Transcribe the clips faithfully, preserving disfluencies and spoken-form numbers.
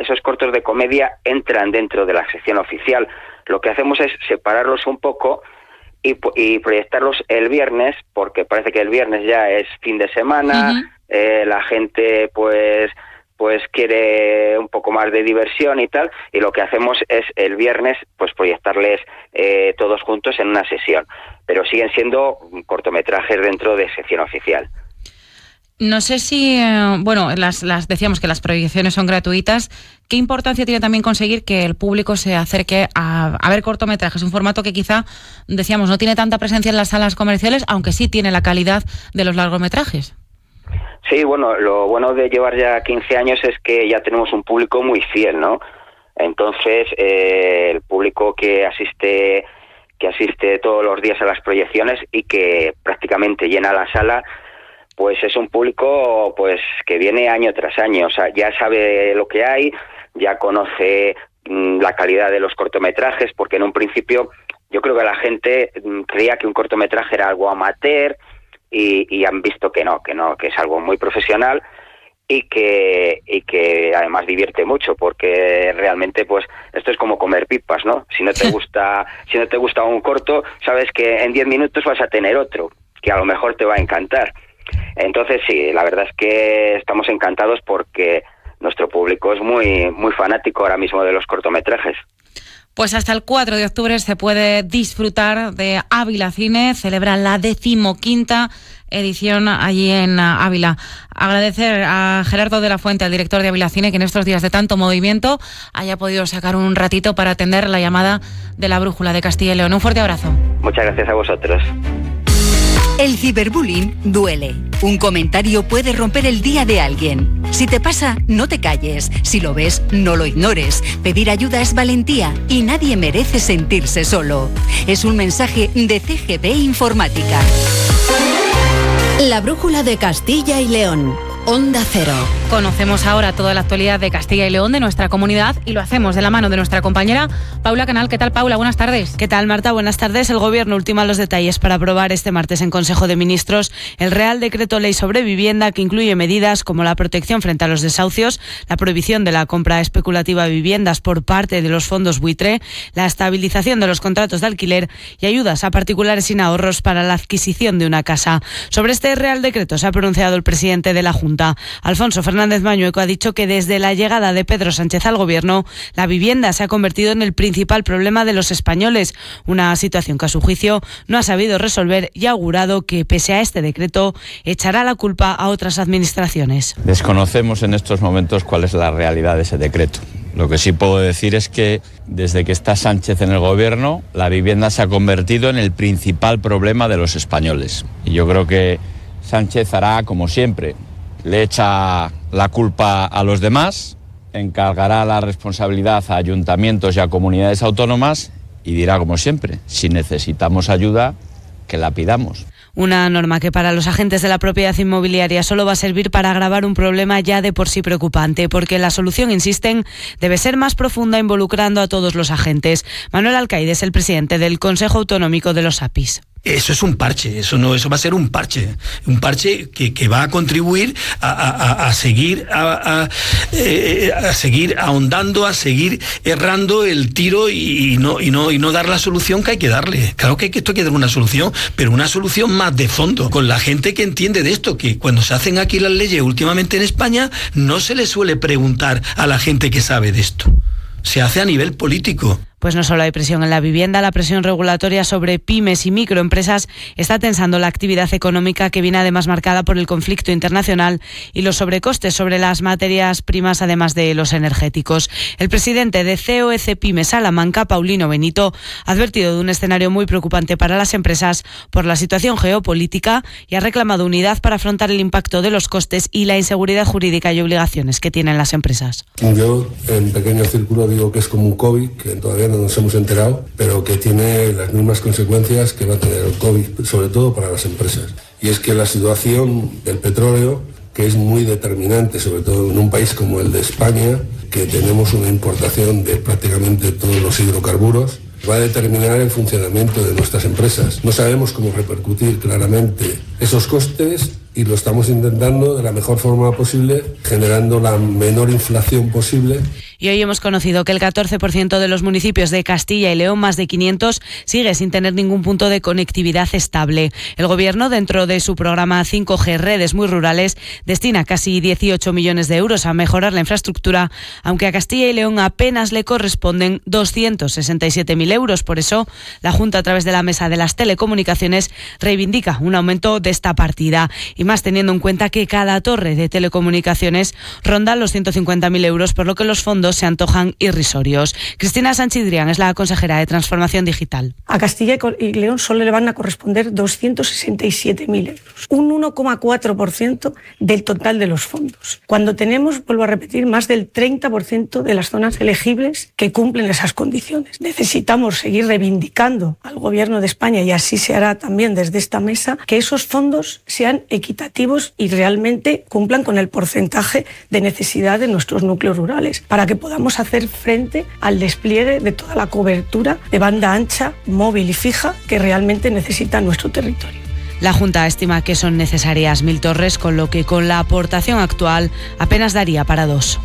esos cortos de comedia entran dentro de la sección oficial. Lo que hacemos es separarlos un poco y, y proyectarlos el viernes, porque parece que el viernes ya es fin de semana, uh-huh. eh, la gente pues pues quiere un poco más de diversión y tal, y lo que hacemos es el viernes pues proyectarles eh, todos juntos en una sesión, pero siguen siendo cortometrajes dentro de sección oficial. No sé si, eh, bueno, las, las decíamos que las proyecciones son gratuitas. ¿Qué importancia tiene también conseguir que el público se acerque a, a ver cortometrajes? Un formato que quizá, decíamos, no tiene tanta presencia en las salas comerciales, aunque sí tiene la calidad de los largometrajes. Sí, bueno, lo bueno de llevar ya quince años es que ya tenemos un público muy fiel, ¿no? Entonces, eh, el público que asiste que asiste todos los días a las proyecciones y que prácticamente llena la sala, pues es un público pues que viene año tras año, o sea, ya sabe lo que hay, ya conoce mmm, la calidad de los cortometrajes, porque en un principio yo creo que la gente mmm, creía que un cortometraje era algo amateur, y, y han visto que no, que no, que es algo muy profesional y que y que además divierte mucho, porque realmente pues esto es como comer pipas, ¿no? Si no te gusta, si no te gusta un corto, sabes que en diez minutos vas a tener otro, que a lo mejor te va a encantar. Entonces sí, la verdad es que estamos encantados porque nuestro público es muy muy fanático ahora mismo de los cortometrajes. Pues hasta el cuatro de octubre se puede disfrutar de Ávila Cine, celebra la decimoquinta edición allí en Ávila. Agradecer a Gerardo de la Fuente, al director de Ávila Cine, que en estos días de tanto movimiento haya podido sacar un ratito para atender la llamada de la Brújula de Castilla y León. Un fuerte abrazo. Muchas gracias a vosotros. El ciberbullying duele. Un comentario puede romper el día de alguien. Si te pasa, no te calles. Si lo ves, no lo ignores. Pedir ayuda es valentía y nadie merece sentirse solo. Es un mensaje de C G B Informática. La Brújula de Castilla y León. Onda Cero. Conocemos ahora toda la actualidad de Castilla y León, de nuestra comunidad, y lo hacemos de la mano de nuestra compañera Paula Canal. ¿Qué tal, Paula? Buenas tardes. ¿Qué tal, Marta? Buenas tardes. El Gobierno ultima los detalles para aprobar este martes en Consejo de Ministros el Real Decreto Ley sobre Vivienda, que incluye medidas como la protección frente a los desahucios, la prohibición de la compra especulativa de viviendas por parte de los fondos buitre, la estabilización de los contratos de alquiler y ayudas a particulares sin ahorros para la adquisición de una casa. Sobre este Real Decreto se ha pronunciado el presidente de la Junta. Alfonso Fernández Mañueco ha dicho que desde la llegada de Pedro Sánchez al Gobierno, la vivienda se ha convertido en el principal problema de los españoles, una situación que a su juicio no ha sabido resolver, y ha augurado que, pese a este decreto, echará la culpa a otras administraciones. Desconocemos en estos momentos cuál es la realidad de ese decreto. Lo que sí puedo decir es que desde que está Sánchez en el Gobierno, la vivienda se ha convertido en el principal problema de los españoles. Y yo creo que Sánchez hará como siempre. Le echa la culpa a los demás, encargará la responsabilidad a ayuntamientos y a comunidades autónomas y dirá, como siempre, si necesitamos ayuda, que la pidamos. Una norma que para los agentes de la propiedad inmobiliaria solo va a servir para agravar un problema ya de por sí preocupante, porque la solución, insisten, debe ser más profunda, involucrando a todos los agentes. Manuel Alcaide es el presidente del Consejo Autonómico de los A P Is. Eso es un parche, eso no, eso va a ser un parche, un parche que, que va a contribuir a, a, a seguir a, a, eh, a seguir ahondando, a seguir errando el tiro y, y no y no y no dar la solución que hay que darle. Claro que, hay que esto hay que dar una solución, pero una solución más de fondo, con la gente que entiende de esto, que cuando se hacen aquí las leyes últimamente en España no se le suele preguntar a la gente que sabe de esto. Se hace a nivel político. Pues no solo hay presión en la vivienda, la presión regulatoria sobre pymes y microempresas está tensando la actividad económica, que viene además marcada por el conflicto internacional y los sobrecostes sobre las materias primas, además de los energéticos. El presidente de C O E Cepyme Salamanca, Paulino Benito, ha advertido de un escenario muy preocupante para las empresas por la situación geopolítica y ha reclamado unidad para afrontar el impacto de los costes y la inseguridad jurídica y obligaciones que tienen las empresas. Yo, en pequeño círculo, digo que es como un COVID, que todavía no nos hemos enterado, pero que tiene las mismas consecuencias que va a tener el COVID, sobre todo para las empresas. Y es que la situación del petróleo, que es muy determinante, sobre todo en un país como el de España, que tenemos una importación de prácticamente todos los hidrocarburos, va a determinar el funcionamiento de nuestras empresas. No sabemos cómo repercutir claramente esos costes y lo estamos intentando de la mejor forma posible, generando la menor inflación posible. Y hoy hemos conocido que el catorce por ciento de los municipios de Castilla y León, más de quinientos, sigue sin tener ningún punto de conectividad estable. El Gobierno, dentro de su programa cinco G Redes Muy Rurales, destina casi dieciocho millones de euros a mejorar la infraestructura, aunque a Castilla y León apenas le corresponden doscientos sesenta y siete mil euros. Por eso, la Junta, a través de la Mesa de las Telecomunicaciones, reivindica un aumento de esta partida, y más teniendo en cuenta que cada torre de telecomunicaciones ronda los ciento cincuenta mil euros, por lo que los fondos se antojan irrisorios. Cristina Sánchez-Drián es la consejera de Transformación Digital. A Castilla y León solo le van a corresponder doscientos sesenta y siete mil euros, un uno coma cuatro por ciento del total de los fondos, cuando tenemos, vuelvo a repetir, más del treinta por ciento de las zonas elegibles que cumplen esas condiciones. Necesitamos seguir reivindicando al Gobierno de España, y así se hará también desde esta mesa, que esos fondos sean equitativos y realmente cumplan con el porcentaje de necesidad de nuestros núcleos rurales, para que podamos hacer frente al despliegue de toda la cobertura de banda ancha, móvil y fija que realmente necesita nuestro territorio. La Junta estima que son necesarias mil torres, con lo que con la aportación actual apenas daría para dos.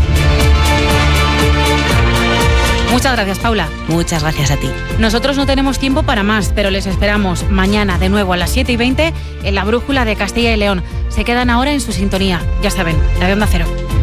Muchas gracias, Paula. Muchas gracias a ti. Nosotros no tenemos tiempo para más, pero les esperamos mañana de nuevo a las siete y veinte en la Brújula de Castilla y León. Se quedan ahora en su sintonía, ya saben, la de Onda Cero.